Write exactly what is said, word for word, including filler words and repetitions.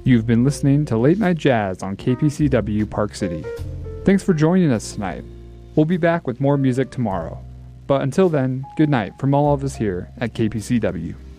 You've been listening to Late Night Jazz on K P C W Park City. Thanks for joining us tonight. We'll be back with more music tomorrow. But until then, good night from all of us here at K P C W.